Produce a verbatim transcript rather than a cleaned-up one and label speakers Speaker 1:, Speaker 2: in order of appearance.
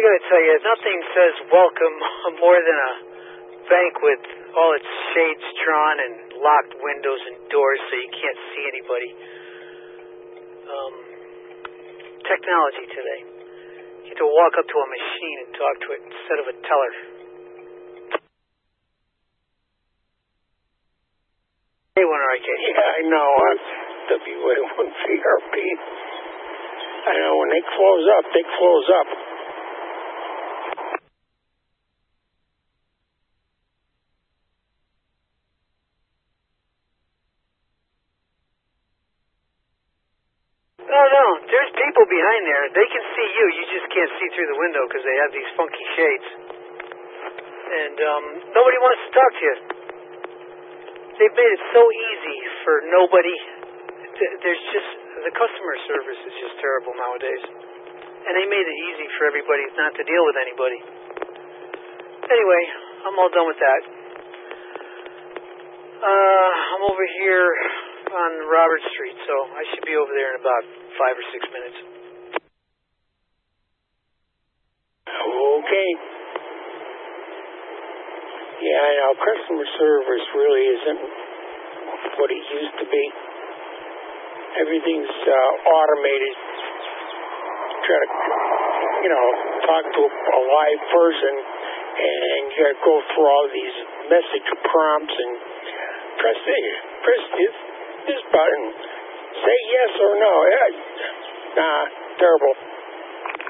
Speaker 1: gotta tell you, nothing says welcome more than a bank with all its shades drawn and locked windows and doors so you can't see anybody. Um, technology today. You have to walk up to a machine and talk to it instead of a teller. Hey, when I get
Speaker 2: Yeah, I know. I'm W A one C R P. I know when they close up, they close up.
Speaker 1: No, no, there's people behind there. They can see you. You just can't see through the window because they have these funky shades. And um, nobody wants to talk to you. They've made it so easy for nobody. There's just, the customer service is just terrible nowadays. And they made it easy for everybody not to deal with anybody. Anyway, I'm all done with that. Uh, I'm over here on Robert Street, so I should be over there in about five or six minutes.
Speaker 2: Okay. Yeah, I know. Customer service really isn't what it used to be. Everything's uh, automated. Try to, you know, talk to a, a live person, and you got to go through all these message prompts and press this, press this, this button, say yes or no. Yeah, nah, terrible.